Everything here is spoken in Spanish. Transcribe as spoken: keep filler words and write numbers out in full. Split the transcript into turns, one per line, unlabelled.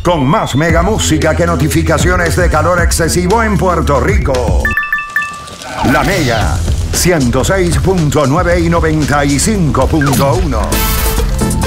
con más mega música que notificaciones de calor excesivo en Puerto Rico. La Mega, ciento seis punto nueve y noventa y cinco punto uno.